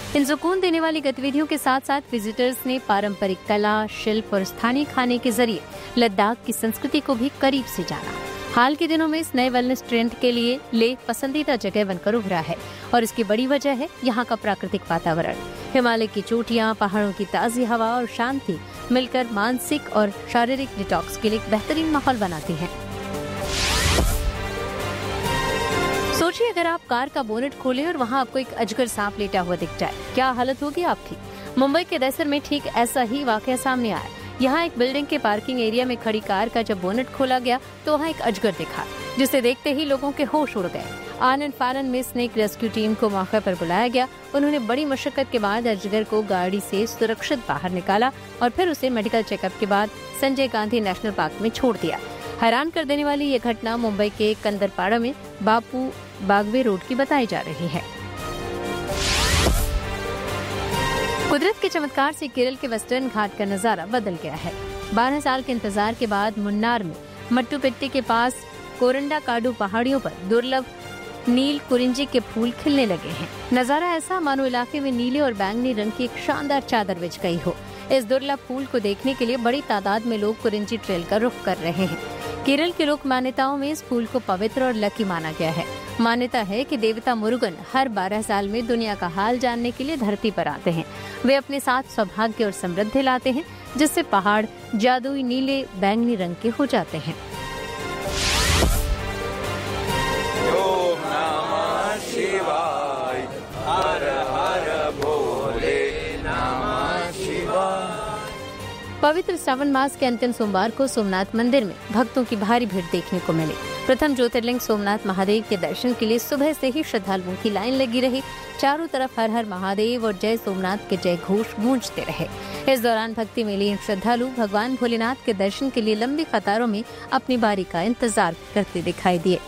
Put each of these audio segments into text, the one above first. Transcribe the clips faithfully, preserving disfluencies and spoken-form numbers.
इन सुकून देने वाली गतिविधियों के साथ साथ विजिटर्स ने पारंपरिक कला, शिल्प और स्थानीय खाने के जरिए लद्दाख की संस्कृति को भी करीब से जाना। हाल के दिनों में इस नए वेलनेस ट्रेंड के लिए लेह पसंदीदा जगह बनकर उभरा है और इसकी बड़ी वजह है यहाँ का प्राकृतिक वातावरण। हिमालय की चोटियाँ, पहाड़ों की ताज़ी हवा और शांति मिलकर मानसिक और शारीरिक डिटॉक्स के लिए एक बेहतरीन माहौल बनाती हैं। सोचिए अगर आप कार का बोनेट खोले और वहाँ आपको एक अजगर सांप लेटा हुआ दिख जाए, क्या हालत होगी आपकी। मुंबई के दैसर में ठीक ऐसा ही वाकया सामने आया। यहाँ एक बिल्डिंग के पार्किंग एरिया में खड़ी कार का जब बोनेट खोला गया तो वहाँ एक अजगर दिखा, जिसे देखते ही लोगों के होश उड़ गए। आनंद फानन में स्नेक रेस्क्यू टीम को मौके पर बुलाया गया। उन्होंने बड़ी मशक्कत के बाद अजगर को गाड़ी से सुरक्षित बाहर निकाला और फिर उसे मेडिकल चेकअप के बाद संजय गांधी नेशनल पार्क में छोड़ दिया। हैरान कर देने वाली ये घटना मुंबई के कंदरपाड़ा में बापू बागवे रोड की बताई जा रही है। कुदरत के चमत्कार से केरल के वेस्टर्न घाट का नजारा बदल गया है। बारह साल के इंतजार के बाद मुन्नार में मट्टुपेट्टी के पास कोरंडाकाडू पहाड़ियों पर दुर्लभ नील कुरिंजी के फूल खिलने लगे हैं। नजारा ऐसा मानो इलाके में नीले और बैंगनी रंग की एक शानदार चादर बिछ गई हो। इस दुर्लभ फूल को देखने के लिए बड़ी तादाद में लोग कुरिंजी ट्रेल का रुख कर रहे हैं। केरल के लोक मान्यताओं में इस फूल को पवित्र और लकी माना गया है। मान्यता है कि देवता मुरुगन हर बारह साल में दुनिया का हाल जानने के लिए धरती पर आते हैं। वे अपने साथ सौभाग्य और समृद्धि लाते हैं, जिससे पहाड़ जादुई नीले बैंगनी रंग के हो जाते हैं। ओम नमः शिवाय, हर हर भोले नमः शिवाय। पवित्र श्रावण मास के अंतिम सोमवार को सोमनाथ मंदिर में भक्तों की भारी भीड़ देखने को मिली। प्रथम ज्योतिर्लिंग सोमनाथ महादेव के दर्शन के लिए सुबह से ही श्रद्धालुओं की लाइन लगी रही। चारों तरफ हर हर महादेव और जय सोमनाथ के जय घोष गूंजते रहे। इस दौरान भक्ति में लीन श्रद्धालु भगवान भोलेनाथ के दर्शन के लिए लंबी कतारों में अपनी बारी का इंतजार करते दिखाई दिए।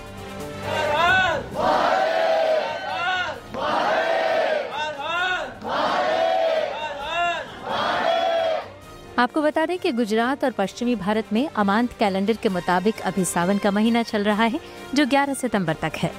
आपको बता दें कि गुजरात और पश्चिमी भारत में अमांत कैलेंडर के मुताबिक अभी सावन का महीना चल रहा है, जो ग्यारह सितंबर तक है।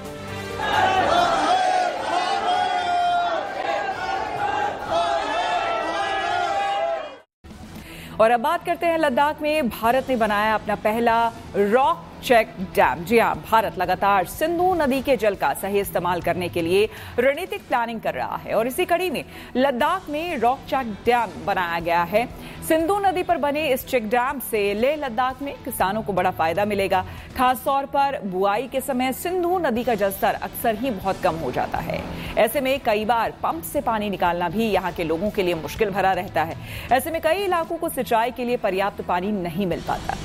और अब बात करते हैं लद्दाख में भारत ने बनाया अपना पहला रॉक चेक डैम। जी हाँ, भारत लगातार सिंधु नदी के जल का सही इस्तेमाल करने के लिए रणनीतिक प्लानिंग कर रहा है और इसी कड़ी में लद्दाख में रॉक चेक डैम बनाया गया है। सिंधु नदी पर बने इस चेक डैम से लेह लद्दाख में किसानों को बड़ा फायदा मिलेगा। खास तौर पर बुआई के समय सिंधु नदी का जलस्तर अक्सर ही बहुत कम हो जाता है। ऐसे में कई बार पंप से पानी निकालना भी यहाँ के लोगों के लिए मुश्किल भरा रहता है। ऐसे में कई इलाकों को सिंचाई के लिए पर्याप्त पानी नहीं मिल पाता।